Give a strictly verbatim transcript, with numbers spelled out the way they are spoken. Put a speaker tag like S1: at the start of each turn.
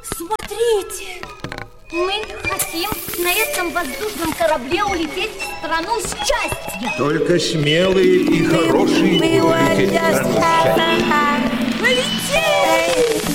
S1: Смотрите! Мы хотим на этом воздушном корабле улететь в страну счастья.
S2: Только смелые и хорошие будут лететь в страну счастья.